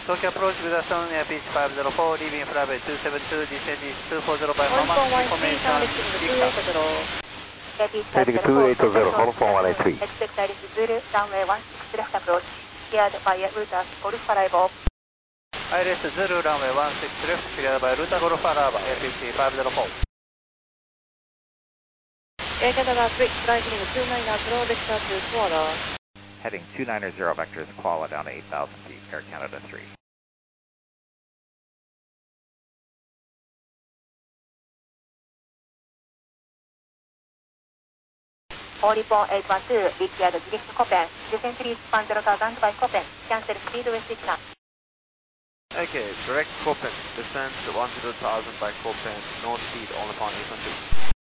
Tokyo approach with a sound near pitch 504, leaving flight 272, descending 240 by Hama, information, Heading 280, Holophone 183. Expect direct Zulu, runway 16 left approach, cleared by Ruta Golf Arrival. ILS Zulu, runway 16 left, cleared by Ruta Golf Arrival, APC 504. Air Canada 3, flight heading 290, vector to Koala. Heading 290 vectors, Koala down to 8,000 feet, Air Canada 3. Oripon 812, be cleared direct Copen. Descent please 10,000 by Copen. Cancel speed restriction. Okay, direct Copen. Descent 10,000 by Copen. No speed, only upon 812.